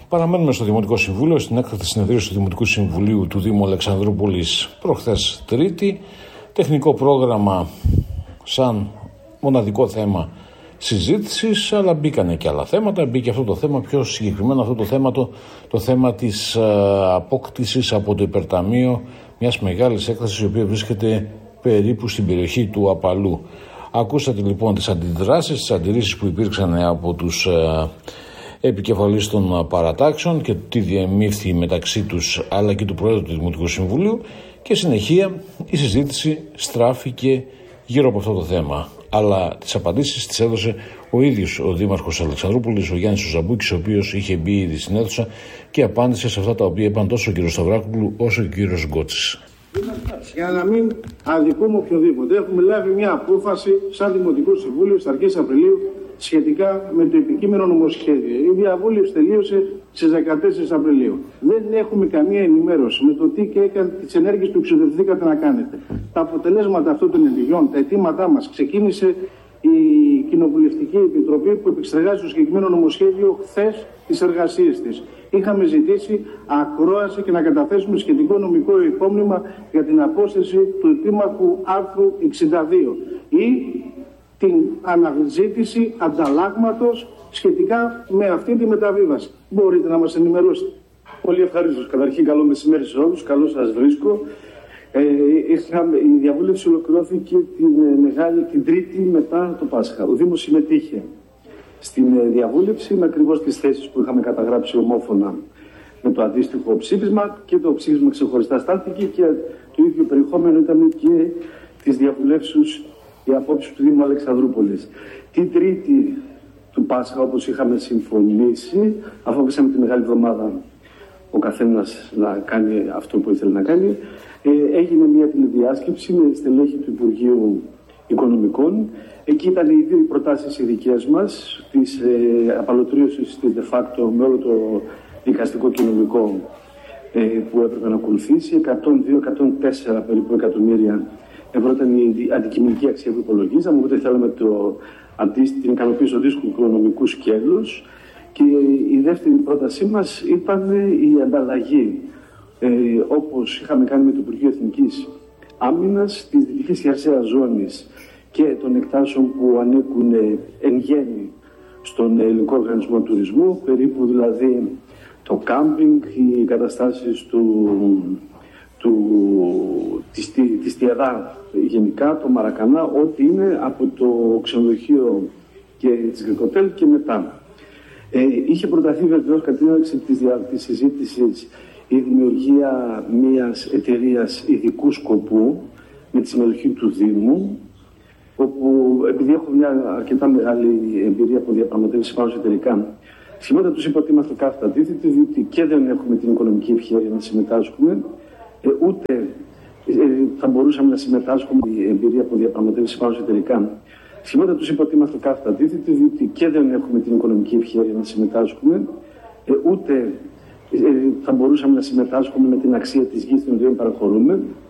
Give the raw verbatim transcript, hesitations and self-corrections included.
Παραμένουμε στο Δημοτικό Συμβούλιο, στην έκτακτη συνεδρίαση του Δημοτικού Συμβουλίου του Δήμου Αλεξανδρούπολης προχθές Τρίτη. Τεχνικό πρόγραμμα σαν μοναδικό θέμα συζήτησης, αλλά μπήκανε και άλλα θέματα. Μπήκε αυτό το θέμα, πιο συγκεκριμένα αυτό το θέμα, το, το θέμα της α, απόκτησης από το υπερταμείο μιας μεγάλης έκτασης, η οποία βρίσκεται περίπου στην περιοχή του Απαλού. Ακούσατε λοιπόν τις αντιδράσεις, τις αντιρρήσεις που υπήρξαν από τους α, επικεφαλής των παρατάξεων και τι διεμήφθη μεταξύ τους αλλά και του Προέδρου του Δημοτικού Συμβουλίου, και συνεχεία η συζήτηση στράφηκε γύρω από αυτό το θέμα. Αλλά τις απαντήσεις τις έδωσε ο ίδιος ο Δήμαρχος Αλεξανδρούπολης, ο Γιάννης ο Ζαμπούκης, ο οποίος είχε μπει ήδη στην αίθουσα και απάντησε σε αυτά τα οποία είπαν τόσο ο κύριος Σταυράκουλου όσο και ο κύριος Γκότσης. Για να μην αδικούμε οποιοδήποτε, έχουμε λάβει μια απόφαση σαν Δημοτικό Συμβούλιο στις αρχές Απριλίου σχετικά με το επικείμενο νομοσχέδιο. Η διαβούλευση τελείωσε στις δεκατέσσερις Απριλίου. Δεν έχουμε καμία ενημέρωση με το τι και έκανε, τις ενέργειες που εξοδευτήκατε να κάνετε. Τα αποτελέσματα αυτών των ενεργειών, τα αιτήματά μας, ξεκίνησε η Κοινοβουλευτική Επιτροπή που επεξεργάζει το συγκεκριμένο νομοσχέδιο χθες τις εργασίες της. Είχαμε ζητήσει ακρόαση και να καταθέσουμε σχετικό νομικό υπόμνημα για την απόσταση του επίμαχου άρθρου εξήντα δύο ή την αναζήτηση ανταλλάγματος σχετικά με αυτή τη μεταβίβαση. Μπορείτε να μας ενημερώσετε? Πολύ ευχαριστώ. Καταρχήν, καλό μεσημέρι σε όλους. Καλώς σας βρίσκω. Ε, είχαμε, η διαβούλευση ολοκληρώθηκε την, μεγάλη, την Τρίτη μετά το Πάσχα. Ο Δήμος συμμετείχε στην διαβούλευση με ακριβώς τις θέσεις που είχαμε καταγράψει ομόφωνα με το αντίστοιχο ψήφισμα, και το ψήφισμα ξεχωριστά στάλθηκε και το ίδιο περιεχόμενο ήταν και της διαβουλεύσεως η απόψη του Δήμου Αλεξανδρούπολης. Την Τρίτη του Πάσχα, όπως είχαμε συμφωνήσει, αφού αφήσαμε τη Μεγάλη Εβδομάδα ο καθένας να κάνει αυτό που ήθελε να κάνει, ε, έγινε μια τηλεδιάσκεψη με στελέχη του Υπουργείου Οικονομικών. Εκεί ήταν οι δύο προτάσεις οι δικές μας, της ε, απαλωτρίωσης της de facto με όλο το δικαστικό κοινωνικό ε, που έπρεπε να ακολουθήσει. εκατόν δύο με εκατόν τέσσερα περίπου εκατομμύρια ευρώ ήταν η αντικειμενική αξία που υπολογίζαμε, οπότε θέλαμε το, την ικανοποίηση του αντίστοιχου οικονομικού σκέλους. Και η δεύτερη πρότασή μας ήταν η ανταλλαγή, ε, όπως είχαμε κάνει με το Υπουργείο Εθνικής Άμυνας, της δυτικής χερσαίας ζώνης και των εκτάσεων που ανήκουν εν γέννη στον Ελληνικό Οργανισμό Τουρισμού, περίπου δηλαδή το κάμπινγκ, οι καταστάσεις του, του, της, της Τιεδά γενικά, το Μαρακανά, ό,τι είναι από το ξενοδοχείο και της Γκρικοτέλ και μετά. Ε, είχε προταθεί βεβαίως κατά την έναρξη της, της συζήτησης η δημιουργία μιας εταιρείας ειδικού σκοπού με τη συμμετοχή του Δήμου, όπου επειδή έχω μια αρκετά μεγάλη εμπειρία από διαπραγματεύσεις πάνω σε εταιρικά σχήματα, τους είπα ότι είμαστε κάθετα αντίθετοι, διότι και δεν έχουμε την οικονομική ευχέρεια να συμμετάσχουμε, ε, ούτε ε, θα μπορούσαμε να συμμετάσχουμε η εμπειρία από διαπραγματεύσεις πάνω σε εταιρικά σχήματα. Τους είπα ότι είμαστε κάθετα αντίθετοι, διότι και δεν έχουμε την οικονομική ευχέρεια να συμμετάσχουμε, ε, ούτε ε, θα μπορούσαμε να συμμετάσχουμε με την αξία της γης την οποία παραχωρούμε.